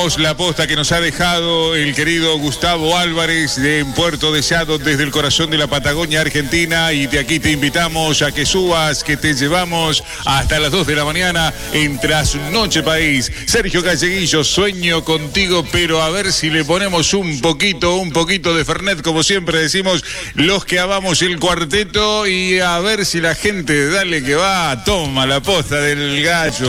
Escuchamos la posta que nos ha dejado el querido Gustavo Álvarez de Puerto Deseado desde el corazón de la Patagonia Argentina, y de aquí te invitamos a que subas, que te llevamos hasta las 2 de la mañana en Trasnoche País. Sergio Galleguillo, sueño contigo, pero a ver si le ponemos un poquito de Fernet, como siempre decimos los que amamos el cuarteto, y a ver si la gente, dale que va, toma la posta del gallo.